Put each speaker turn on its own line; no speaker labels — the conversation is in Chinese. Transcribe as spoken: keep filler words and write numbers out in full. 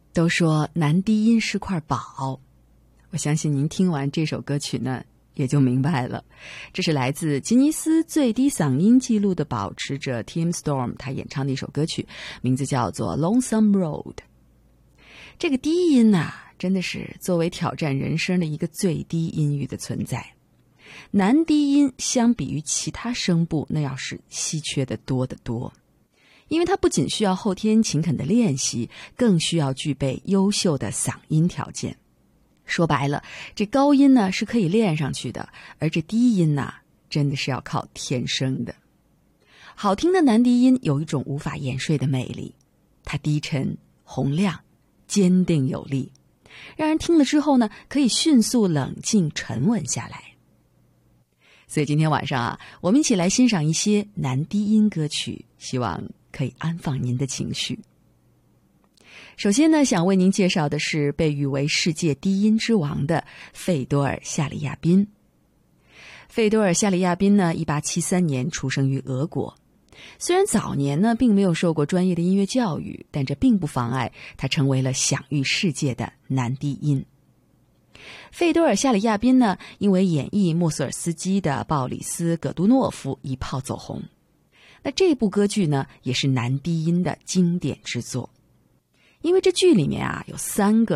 都说男低音是块宝，我相信您听完这首歌曲呢，也就明白了。这是来自吉尼斯最低嗓音纪录的保持者 Tim Storm 他演唱的一首歌曲，名字叫做 Lonesome Road。 这个低音啊，真的是作为挑战人声的一个最低音域的存在。男低音相比于其他声部，那要是稀缺的多得多，因为它不仅需要后天勤恳的练习，更需要具备优秀的嗓音条件。说白了，这高音呢是可以练上去的，而这低音呢，真的是要靠天生的。好听的男低音有一种无法言说的魅力，它低沉、洪亮、坚定有力，让人听了之后呢，可以迅速冷静沉稳下来。所以今天晚上啊，我们一起来欣赏一些男低音歌曲，希望可以安放您的情绪。首先呢，想为您介绍的是被誉为世界低音之王的费多尔·夏里亚宾。费多尔·夏里亚宾呢，一八七三年出生于俄国。虽然早年呢并没有受过专业的音乐教育，但这并不妨碍他成为了享誉世界的男低音。费多尔·夏里亚宾呢，因为演绎莫索尔斯基的《鲍里斯·葛杜诺夫》一炮走红。那这部歌剧呢，也是男低音的经典之作。因为这剧里面啊有三个